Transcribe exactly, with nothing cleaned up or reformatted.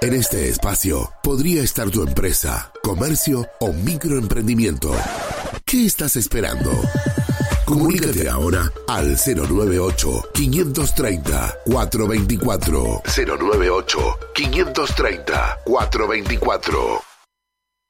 En este espacio podría estar tu empresa, comercio o microemprendimiento. ¿Qué estás esperando? Comunícate ahora al cero nueve ocho, cinco tres cero, cuatro dos cuatro. cero nueve ocho, cinco tres cero, cuatro dos cuatro.